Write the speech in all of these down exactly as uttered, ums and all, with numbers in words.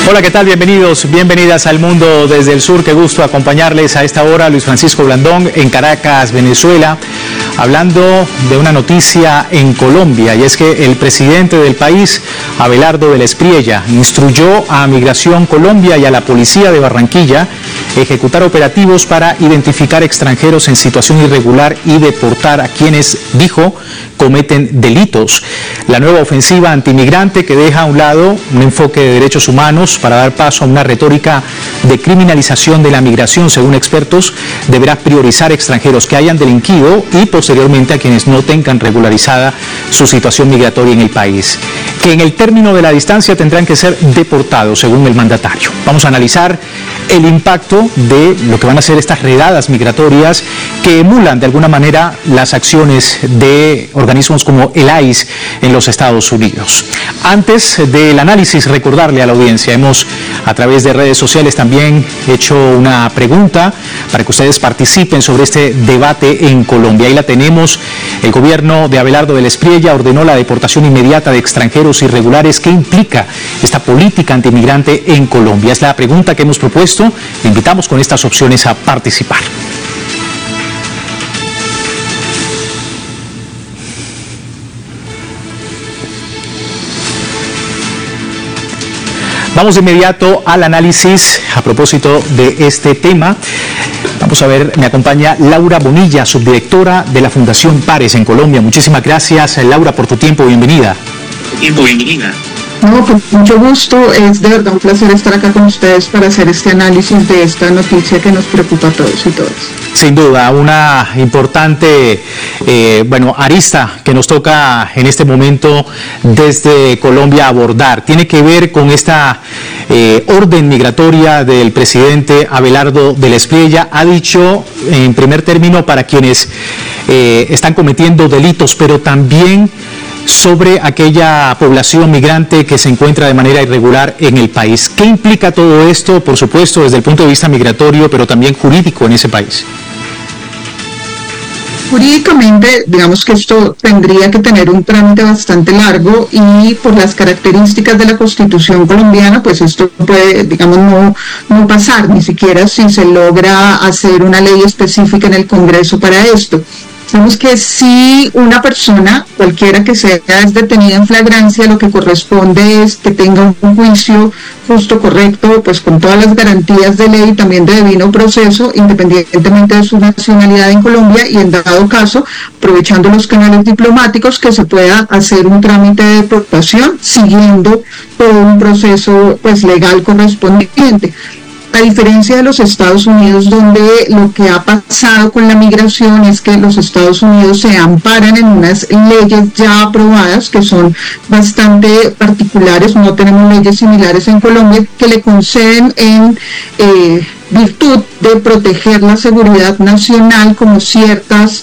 Hola, ¿qué tal? Bienvenidos, bienvenidas al Mundo desde el Sur. Qué gusto acompañarles a esta hora. Luis Francisco Blandón en Caracas, Venezuela, hablando de una noticia en Colombia, y es que el presidente del país, Abelardo de la Espriella, instruyó a Migración Colombia y a la Policía de Barranquilla ejecutar operativos para identificar extranjeros en situación irregular y deportar a quienes, dijo, cometen delitos. La nueva ofensiva antimigrante, que deja a un lado un enfoque de derechos humanos para dar paso a una retórica de criminalización de la migración, según expertos, deberá priorizar extranjeros que hayan delinquido y posteriormente a quienes no tengan regularizada su situación migratoria en el país, que en el término de la distancia tendrán que ser deportados, según el mandatario. Vamos a analizar el impacto de lo que van a ser estas redadas migratorias que emulan de alguna manera las acciones de organismos como el I C E en los Estados Unidos. Antes del análisis, recordarle a la audiencia, hemos a través de redes sociales también hecho una pregunta para que ustedes participen sobre este debate en Colombia. Ahí la tenemos. El gobierno de Abelardo de la Espriella ordenó la deportación inmediata de extranjeros irregulares. ¿Qué implica esta política antimigrante en Colombia? Es la pregunta que hemos propuesto. Le invitamos con estas opciones a participar. Vamos de inmediato al análisis a propósito de este tema. Vamos a ver, me acompaña Laura Bonilla, subdirectora de la Fundación Pares en Colombia. Muchísimas gracias, Laura, por tu tiempo. Bienvenida. Tiempo, bienvenida. No, con mucho gusto. Es de verdad un placer estar acá con ustedes para hacer este análisis de esta noticia que nos preocupa a todos y todas. Sin duda, una importante eh, bueno, arista que nos toca en este momento desde Colombia abordar. Tiene que ver con esta eh, orden migratoria del presidente Abelardo de la Espriella. Ha dicho, en primer término, para quienes eh, están cometiendo delitos, pero también sobre aquella población migrante que se encuentra de manera irregular en el país. ¿Qué implica todo esto, por supuesto, desde el punto de vista migratorio, pero también jurídico en ese país? Jurídicamente, digamos que esto tendría que tener un trámite bastante largo y por las características de la Constitución colombiana, pues esto puede, digamos, no, no pasar, ni siquiera si se logra hacer una ley específica en el Congreso para esto. Sabemos que si una persona, cualquiera que sea, es detenida en flagrancia, lo que corresponde es que tenga un juicio justo, correcto, pues con todas las garantías de ley, también de debido proceso, independientemente de su nacionalidad en Colombia, y en dado caso, aprovechando los canales diplomáticos, que se pueda hacer un trámite de deportación siguiendo todo un proceso pues legal correspondiente. A diferencia de los Estados Unidos, donde lo que ha pasado con la migración es que los Estados Unidos se amparan en unas leyes ya aprobadas que son bastante particulares. No tenemos leyes similares en Colombia que le conceden en eh, virtud de proteger la seguridad nacional como ciertas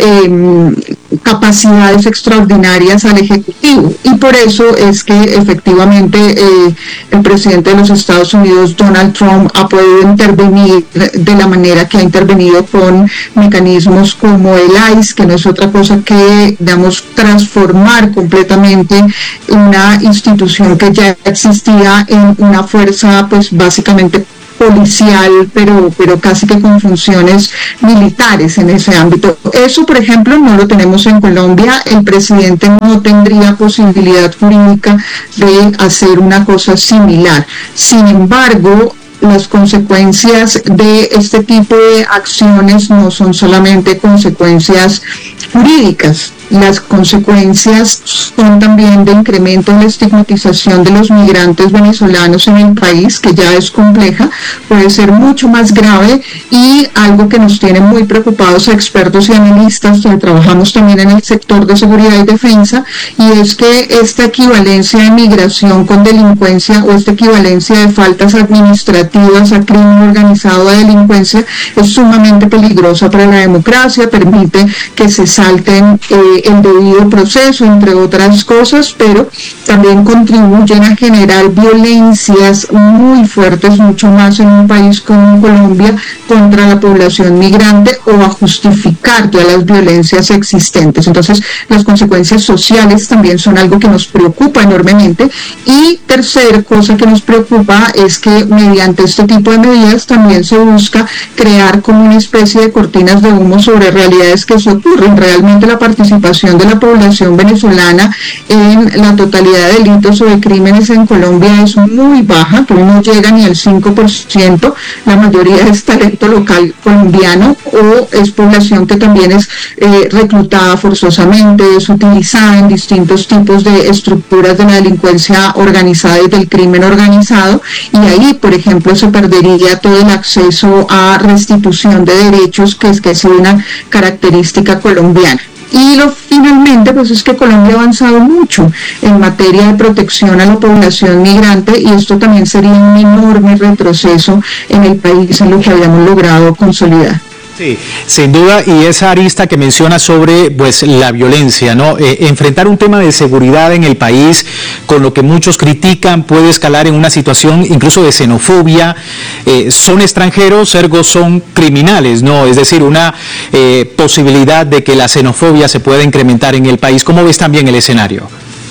eh, capacidades extraordinarias al Ejecutivo, y por eso es que efectivamente eh, el presidente de los Estados Unidos, Donald Trump, ha podido intervenir de la manera que ha intervenido con mecanismos como el I C E, que no es otra cosa que, digamos, transformar completamente una institución que ya existía en una fuerza pues básicamente policial, pero, pero casi que con funciones militares en ese ámbito. Eso, por ejemplo, no lo tenemos en Colombia. El presidente no tendría posibilidad jurídica de hacer una cosa similar. Sin embargo, las consecuencias de este tipo de acciones no son solamente consecuencias jurídicas. Las consecuencias son también de incremento en la estigmatización de los migrantes venezolanos en el país, que ya es compleja, puede ser mucho más grave, y algo que nos tiene muy preocupados a expertos y analistas, que trabajamos también en el sector de seguridad y defensa, y es que esta equivalencia de migración con delincuencia o esta equivalencia de faltas administrativas a crimen organizado, a delincuencia, es sumamente peligrosa para la democracia, permite que se salten eh, eh, el debido proceso, entre otras cosas, pero también contribuyen a generar violencias muy fuertes, mucho más en un país como Colombia, contra la población migrante o a justificar todas las violencias existentes. Entonces, las consecuencias sociales también son algo que nos preocupa enormemente. Y tercera cosa que nos preocupa es que mediante este tipo de medidas también se busca crear como una especie de cortinas de humo sobre realidades que se ocurren. Realmente la participación de la población venezolana en la totalidad de delitos o de crímenes en Colombia es muy baja, que no llega ni al cinco por ciento, la mayoría es talento local colombiano o es población que también es eh, reclutada forzosamente, es utilizada en distintos tipos de estructuras de la delincuencia organizada y del crimen organizado, y ahí, por ejemplo, se perdería todo el acceso a restitución de derechos, que es que es una característica colombiana. Y lo, finalmente, pues es que Colombia ha avanzado mucho en materia de protección a la población migrante, y esto también sería un enorme retroceso en el país en lo que habíamos logrado consolidar. Sí, sin duda, y esa arista que menciona sobre pues la violencia, ¿no? Eh, enfrentar un tema de seguridad en el país, con lo que muchos critican, puede escalar en una situación incluso de xenofobia. Eh, son extranjeros, ergo son criminales, ¿no? Es decir, una eh, posibilidad de que la xenofobia se pueda incrementar en el país. ¿Cómo ves también el escenario?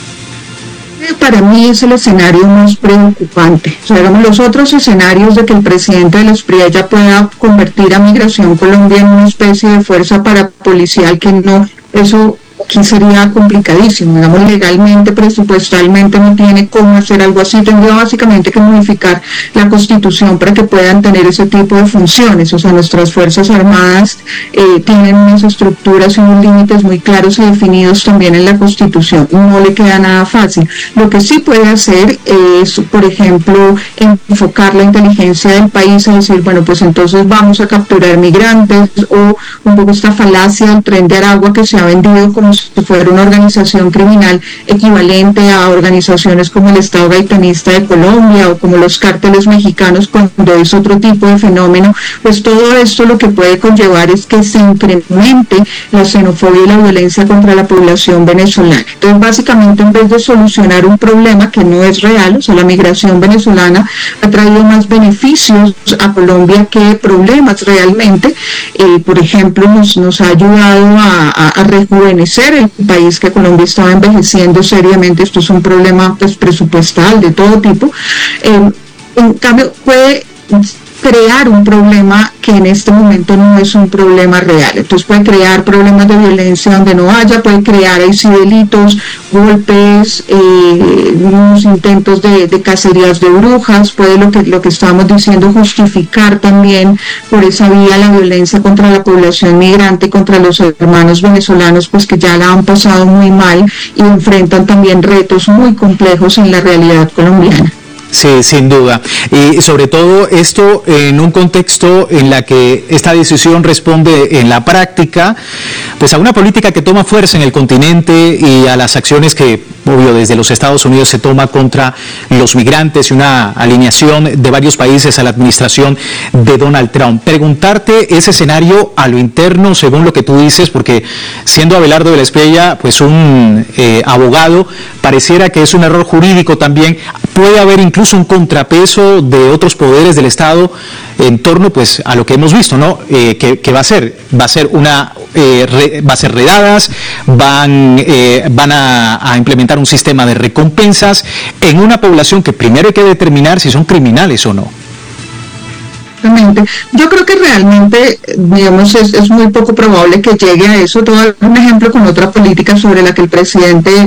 Para mí es el escenario más preocupante. O sea, digamos, los otros escenarios de que el presidente de la Espriella pueda convertir a Migración Colombia en una especie de fuerza parapolicial, que no, eso aquí sería complicadísimo, digamos, legalmente, presupuestalmente no tiene cómo hacer algo así, tendría básicamente que modificar la Constitución para que puedan tener ese tipo de funciones. O sea, nuestras Fuerzas Armadas eh, tienen unas estructuras y unos límites muy claros y definidos también en la Constitución, no le queda nada fácil. Lo que sí puede hacer es, por ejemplo, enfocar la inteligencia del país a decir, bueno, pues entonces vamos a capturar migrantes, o un poco esta falacia del Tren de Aragua que se ha vendido como si fuera una organización criminal equivalente a organizaciones como el Estado Gaitanista de Colombia o como los cárteles mexicanos, cuando es otro tipo de fenómeno. Pues todo esto lo que puede conllevar es que se incremente la xenofobia y la violencia contra la población venezolana. Entonces, básicamente, en vez de solucionar un problema que no es real, o sea, la migración venezolana ha traído más beneficios a Colombia que problemas realmente. Eh, por ejemplo, nos, nos ha ayudado a, a, a rejuvenecer el país, que Colombia estaba envejeciendo seriamente. Esto es un problema pues presupuestal de todo tipo. Eh, en cambio, puede crear un problema que en este momento no es un problema real. Entonces puede crear problemas de violencia donde no haya, puede crear ahí sí delitos, golpes, eh, unos intentos de, de cacerías de brujas, puede lo que, lo que estábamos diciendo, justificar también por esa vía la violencia contra la población migrante, contra los hermanos venezolanos, pues que ya la han pasado muy mal y enfrentan también retos muy complejos en la realidad colombiana. Sí, sin duda. Y sobre todo esto en un contexto en la que esta decisión responde en la práctica pues a una política que toma fuerza en el continente y a las acciones que, obvio, desde los Estados Unidos se toma contra los migrantes, y una alineación de varios países a la administración de Donald Trump. Preguntarte ese escenario a lo interno, según lo que tú dices, porque siendo Abelardo de la Espriella pues un eh, abogado, pareciera que es un error jurídico también. Puede haber incluso un contrapeso de otros poderes del Estado en torno pues a lo que hemos visto, ¿no? Eh, que, que va a ser, va a ser una, eh, re, va a ser redadas, van, eh, van a, a implementar un sistema de recompensas en una población que primero hay que determinar si son criminales o no. Yo creo que realmente, digamos, es, es muy poco probable que llegue a eso. Te voy a dar un ejemplo con otra política sobre la que el presidente